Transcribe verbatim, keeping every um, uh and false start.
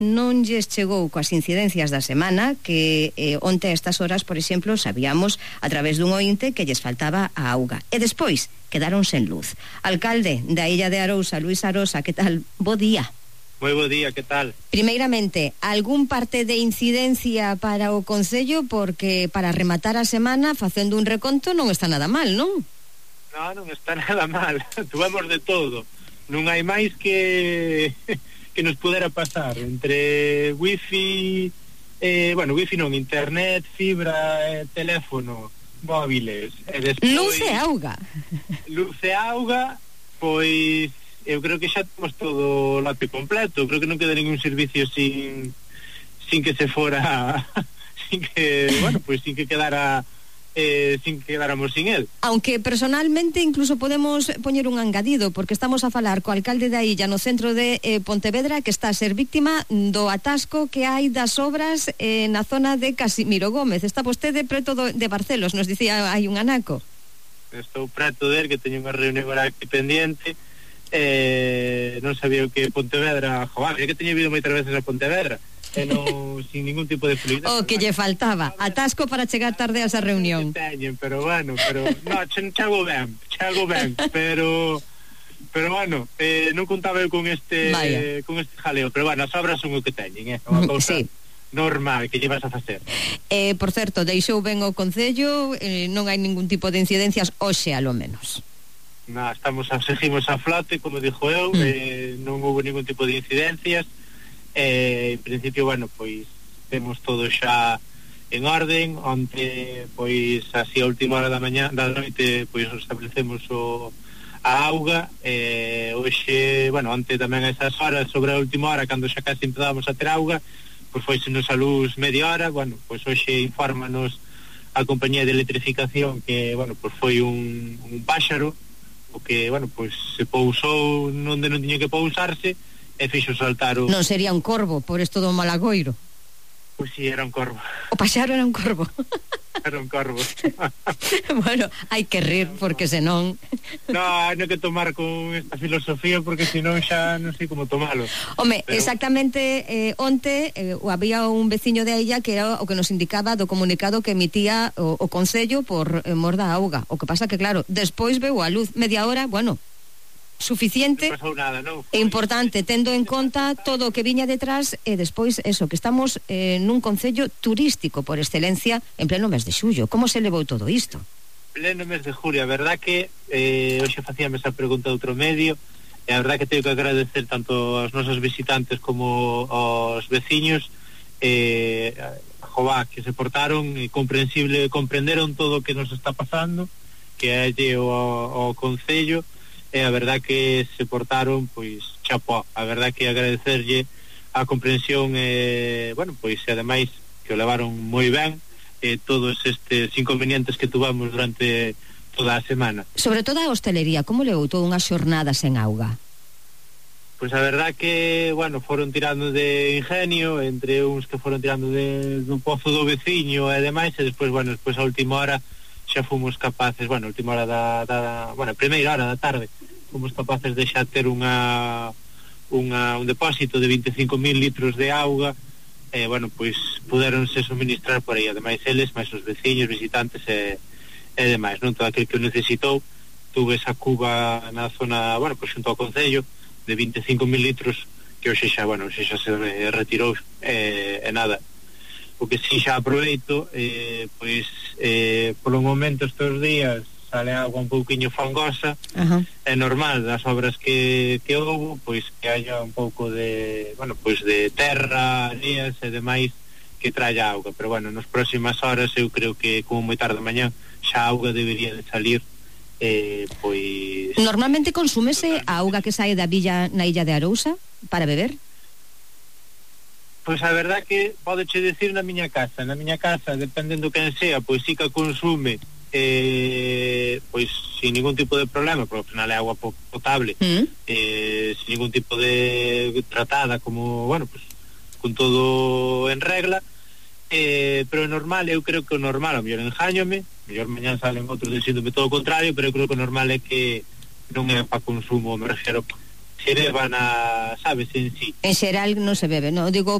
non lles chegou coas incidencias da semana que eh, onte a estas horas, por exemplo, sabíamos a través dun ointe que lles faltaba a auga. E despois quedaron sen luz. Alcalde da Illa de Arousa, Luís Arosa, que tal? Bo día. Moi bo día, que tal? Primeiramente, algún parte de incidencia para o Concello, porque para rematar a semana facendo un reconto non está nada mal, non? Non, non está nada mal. Tuvemos de todo. Non hai máis que que nos pudera pasar entre wifi, eh, bueno, wifi non, internet, fibra, eh, teléfono, móviles, e despois luz e auga. Luz e auga, pois eu creo que xa temos todo o lote completo. Creo que non queda ningún servicio sin sin que se fora sin que, bueno, pois sin que quedara eh, sin que quedáramos sin él. Aunque personalmente incluso podemos poñer un engadido, porque estamos a falar co alcalde da illa no centro de eh, Pontevedra, que está a ser víctima do atasco que hai das obras eh, na zona de Casimiro Gómez. Está vostede preto do, de Barcelos, nos dicía hai un anaco. Estou preto de él, que teño unha reunión ahora aquí pendiente. Eh, non sabía o que Pontevedra, joder, que teño ido moitas veces a Pontevedra e non, sin ningún tipo de fluidez. O que lle faltaba, atasco para chegar tarde a esa reunión. Teñen, pero bueno, pero no, chego ben, chego ben, pero pero bueno, eh, non contaba eu con este Vaya. con este jaleo, pero bueno, as obras son o que teñen, eh, unha cousa sí. normal que llevas a facer. Eh, por certo, deixou ben o Concello, eh, non hai ningún tipo de incidencias hoxe, a lo menos. No, estamos a, seguimos a flote, como dixo eu, mm. eh, non houve ningún tipo de incidencias. Eh, en principio, bueno, pois temos todo xa en orden. Onte, pois, así a última hora da mañá, da noite, pois establecemos o, a auga. Eh, hoxe, bueno, onte tamén a esas horas, sobre a última hora, cando xa casi empezamos a ter auga, pois foisenos a luz media hora. Bueno, pois hoxe infórmanos a compañía de electrificación que, bueno, pois foi un, un páxaro o que, bueno, pois se pousou onde non tiña que pousarse e fixo saltar o... Non sería un corvo, por isto do Malagoiro? Pois si, era un corvo. O paxaro era un corvo. Era un corvo. Bueno, hai que rir, porque senón... No, hai que tomar con esta filosofía, porque senón xa non sei como tomalo. Home, pero... exactamente, eh, onte eh, había un veciño de ella que era o que nos indicaba do comunicado que emitía o, o Concello por eh, mor da auga. O que pasa que, claro, despois veu a luz media hora, bueno... suficiente nada, no, e importante, tendo en conta todo o que viña detrás, e despois eso, que estamos eh, nun concello turístico por excelencia en pleno mes de xullo. Como se levou todo isto? Pleno mes de julio, a verdad que eh, hoxe facíame esa pregunta de outro medio, e a verdad que teño que agradecer tanto aos nosos visitantes como aos veciños, eh, jová, que se portaron e comprensible, comprenderon todo o que nos está pasando, que é o ao concello. E a verdad que se portaron, pois, chapó. A verdad que agradecerlle a comprensión e, bueno, pois, ademais que o levaron moi ben e todos estes inconvenientes que tuvamos durante toda a semana. Sobre todo a hostelería, como levou toda unha xornada sen auga? Pois a verdad que, bueno, foron tirando de ingenio, entre uns que foron tirando de, do pozo do veciño e demais, e despois, bueno, despois a última hora xa fomos capaces, bueno, a última hora da, da bueno, a primeira hora da tarde, fomos capaces de xa ter unha, unha un depósito de veinticinco mil litros de auga, e, bueno, pois puderonse suministrar por aí, ademais eles, máis os veciños, visitantes e, e demais, non? Todo aquel que o necesitou, tuve esa cuba na zona, bueno, pois xunto ao Concello, de veinticinco mil litros, que hoxe xa, bueno, hoxe xa se retirou, e, e nada. O que si xa aproveito, eh, pois eh, polo momento estes días sale agua un pouquiño fangosa. Uh-huh. É normal das obras que, que houve, pois que haya un pouco de, bueno, pois de terra, areas e demais que traia auga, pero bueno, nas próximas horas eu creo que como moi tarde mañá xa a auga debería de salir. Eh, pois normalmente consúmese a auga que sae da villa na illa de Arousa para beber? Pois a verdad que podeche decir na miña casa, na miña casa, dependendo quen sea, pois sí que consume eh, pois sin ningún tipo de problema, porque ao final é agua potable, mm. eh, sin ningún tipo de tratada, como, bueno, pois con todo en regla, eh, pero normal, eu creo que o normal, a mellor enjáñome, a mellor mañán salen outros diciéndome todo o contrario, pero eu creo que o normal é que non é para consumo, me refiero, se beban a, sabes, en sí. En xeral non se bebe, non, digo